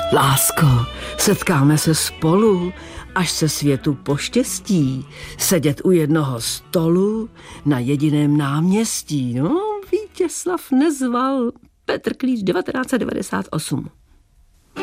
Lásko, setkáme se spolu, až se světu poštěstí, sedět u jednoho stolu na jediném náměstí. No, Vítězslav Nezval, Petr Klíč, 1998.